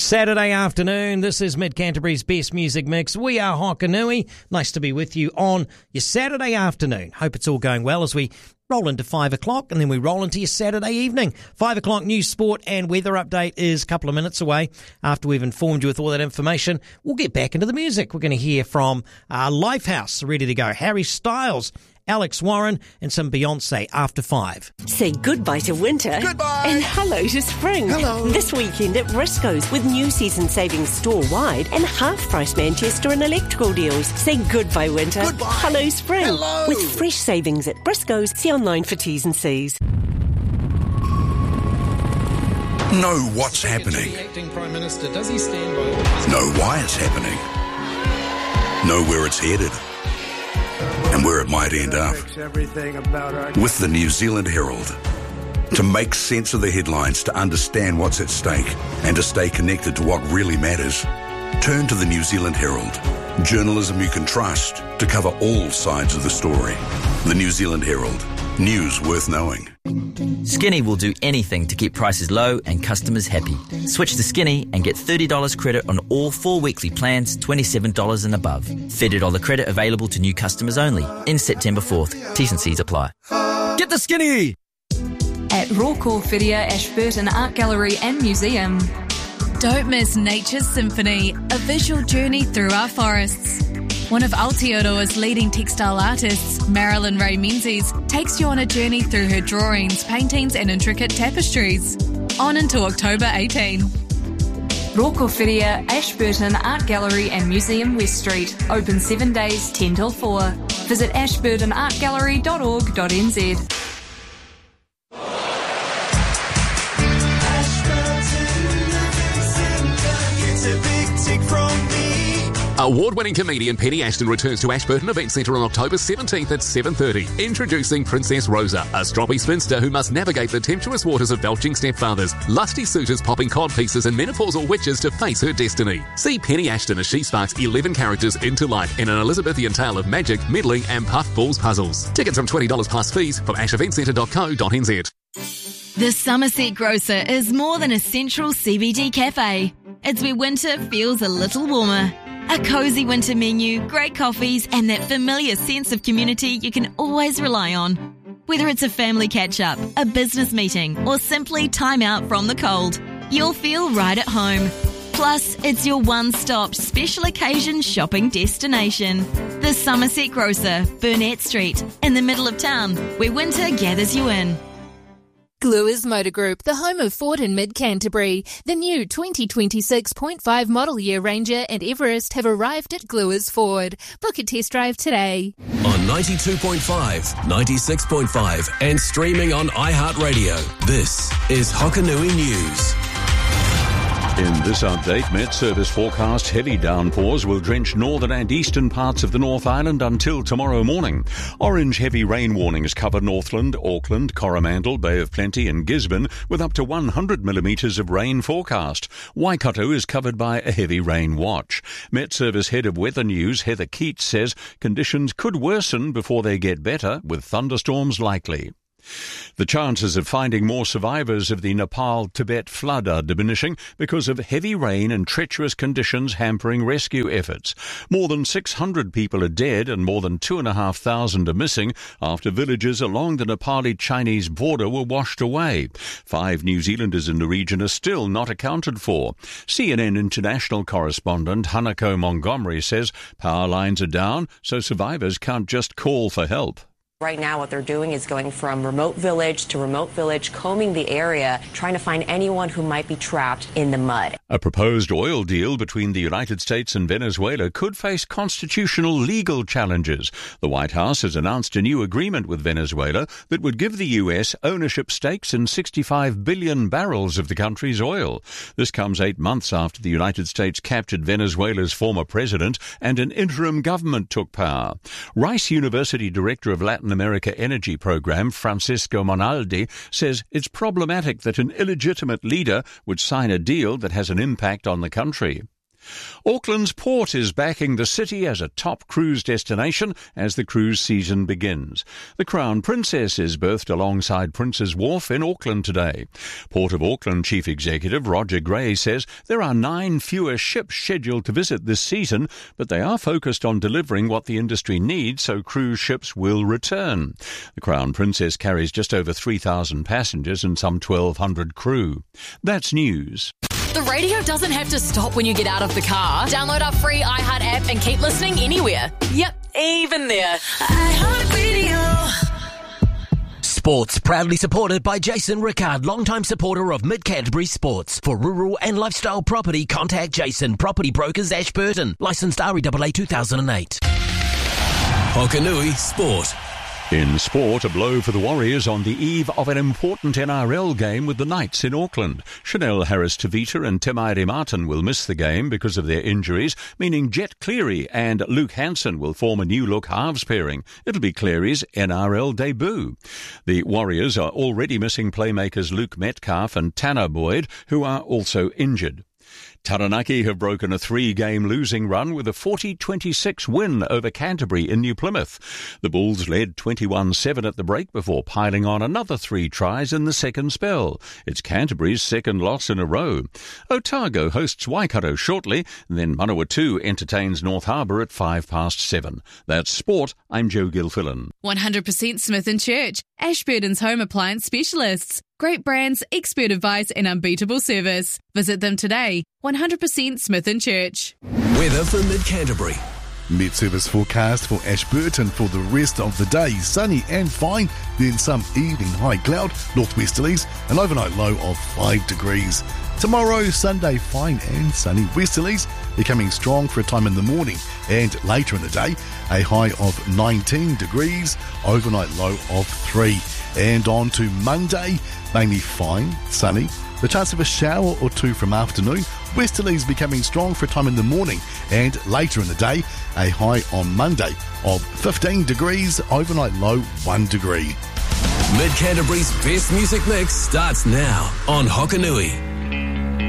Saturday afternoon, this is Mid-Canterbury's best music mix. We are Hokanui. Nice to be with you on your Saturday afternoon. Hope it's all going well as we roll into 5 o'clock and then we roll into your Saturday evening. 5 o'clock news, sport and weather update is a couple of minutes away. After we've informed you with all that information, we'll get back into the music. We're going to hear from Lifehouse, ready to go. Harry Styles, Alex Warren and some Beyonce after 5. Say goodbye to winter. Goodbye. And hello to spring. Hello. This weekend at Briscoe's with new season savings store-wide and half-price Manchester and electrical deals. Say goodbye winter. Goodbye. Hello spring. Hello. With fresh savings at Briscoe's. See online for T's and C's. Know what's happening. The acting Prime Minister, does he stand by? Know why it's happening. Know where it's headed. And where it might end up. With the New Zealand Herald. To make sense of the headlines, to understand what's at stake, and to stay connected to what really matters, turn to the New Zealand Herald. Journalism you can trust to cover all sides of the story. The New Zealand Herald. News worth knowing. Skinny will do anything to keep prices low and customers happy. Switch to Skinny and get $30 credit on all 4 weekly plans, $27 and above. $30 credit available to new customers only. In September 4th. T's and C's apply. Get the Skinny! At Rawcor Whiria Ashburton Art Gallery and Museum. Don't miss Nature's Symphony, a visual journey through our forests. One of Aotearoa's leading textile artists, Marilyn Ray Menzies, takes you on a journey through her drawings, paintings and intricate tapestries. On until October 18. Rawcor Whiria Ashburton Art Gallery and Museum West Street. Open 7 days, 10 till 4. Visit ashburtonartgallery.org.nz. Award-winning comedian Penny Ashton returns to Ashburton Event Centre on October 17th at 7:30. Introducing Princess Rosa, a stroppy spinster who must navigate the tempestuous waters of belching stepfathers, lusty suitors popping codpieces and menopausal witches to face her destiny. See Penny Ashton as she sparks 11 characters into life in an Elizabethan tale of magic, meddling and puffballs puzzles. Tickets from $20 plus fees from asheventcentre.co.nz. The Somerset Grocer is more than a central CBD cafe. It's where winter feels a little warmer. A cosy winter menu, great coffees, and that familiar sense of community you can always rely on. Whether it's a family catch-up, a business meeting, or simply time out from the cold, you'll feel right at home. Plus, it's your one-stop special occasion shopping destination. The Somerset Grocer, Burnett Street, in the middle of town, where winter gathers you in. Gluers Motor Group, the home of Ford in Mid-Canterbury. The new 2026.5 model year Ranger and Everest have arrived at Gluers Ford. Book a test drive today. On 92.5, 96.5 and streaming on iHeartRadio. This is Hokanui News. In this update, Met Service forecast heavy downpours will drench northern and eastern parts of the North Island until tomorrow morning. Orange heavy rain warnings cover Northland, Auckland, Coromandel, Bay of Plenty and Gisborne with up to 100 millimetres of rain forecast. Waikato is covered by a heavy rain watch. Met Service Head of Weather News, Heather Keats, says conditions could worsen before they get better, with thunderstorms likely. The chances of finding more survivors of the Nepal-Tibet flood are diminishing because of heavy rain and treacherous conditions hampering rescue efforts. More than 600 people are dead and more than 2,500 are missing after villages along the Nepali-Chinese border were washed away. 5 New Zealanders in the region are still not accounted for. CNN international correspondent Hanako Montgomery says power lines are down, so survivors can't just call for help. Right now, what they're doing is going from remote village to remote village, combing the area, trying to find anyone who might be trapped in the mud. A proposed oil deal between the United States and Venezuela could face constitutional legal challenges. The White House has announced a new agreement with Venezuela that would give the U.S. ownership stakes in 65 billion barrels of the country's oil. This comes 8 months after the United States captured Venezuela's former president and an interim government took power. Rice University Director of Latin America Energy Program, Francisco Monaldi, says it's problematic that an illegitimate leader would sign a deal that has an impact on the country. Auckland's port is backing the city as a top cruise destination as the cruise season begins. The Crown Princess is berthed alongside Prince's Wharf in Auckland today. Port of Auckland Chief Executive Roger Gray says there are 9 fewer ships scheduled to visit this season, but they are focused on delivering what the industry needs so cruise ships will return. The Crown Princess carries just over 3,000 passengers and some 1,200 crew. That's news. The radio doesn't have to stop when you get out of the car. Download our free iHeart app and keep listening anywhere. Yep, even there. iHeart Radio. Sports proudly supported by Jason Rickard, longtime supporter of Mid-Canterbury Sports. For rural and lifestyle property, contact Jason, Property Brokers, Ashburton. Licensed REAA 2008. Hokanui Sport. In sport, a blow for the Warriors on the eve of an important NRL game with the Knights in Auckland. Chanel Harris-Tavita and Timaire Martin will miss the game because of their injuries, meaning Jet Cleary and Luke Hanson will form a new-look halves pairing. It'll be Cleary's NRL debut. The Warriors are already missing playmakers Luke Metcalf and Tanner Boyd, who are also injured. Taranaki have broken a 3-game losing run with a 40-26 win over Canterbury in New Plymouth. The Bulls led 21-7 at the break before piling on another 3 tries in the second spell. It's Canterbury's second loss in a row. Otago hosts Waikato shortly, then Manawatu entertains North Harbour at 7:05. That's sport. I'm Joe Gilfillan. 100% Smith & Church, Ashburton's home appliance specialists. Great brands, expert advice and unbeatable service. Visit them today. 100% Smith & Church. Weather for Mid-Canterbury. Met Service forecast for Ashburton for the rest of the day. Sunny and fine, then some evening high cloud, northwesterlies, an overnight low of 5 degrees. Tomorrow, Sunday, fine and sunny westerlies, becoming strong for a time in the morning and later in the day, a high of 19 degrees, overnight low of 3. And on to Monday, mainly fine, sunny, the chance of a shower or 2 from afternoon, westerlies becoming strong for a time in the morning and later in the day, a high on Monday of 15 degrees, overnight low 1 degree. Mid-Canterbury's best music mix starts now on Hokanui.